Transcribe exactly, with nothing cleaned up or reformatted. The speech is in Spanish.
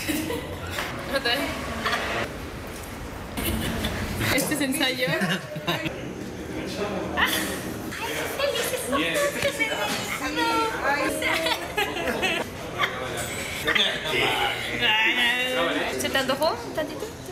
Otra vez. Este es ensayo. ¿Se te antojó un tantito?